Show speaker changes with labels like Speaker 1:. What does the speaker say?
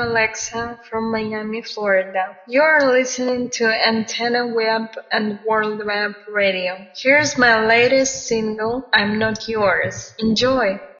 Speaker 1: Alexa from Miami, Florida. You're listening to Antenna Web and World Web Radio. Here's my latest single, I'm Not Yours. Enjoy!